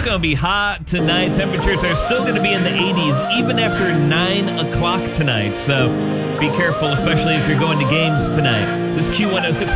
It's going to be hot tonight. Temperatures are still going to be in the 80s even after 9 o'clock tonight. So be careful, especially if you're going to games tonight. This Q106.